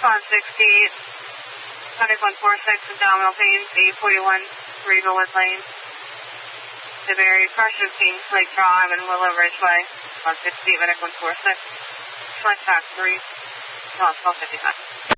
60, Medic 146, abdominal pain, 841, Regalwood Lane. Severity pressure, Kings Lake Drive and Willow Ridgeway, 160, Medic 146, Select Tax 3, 1255.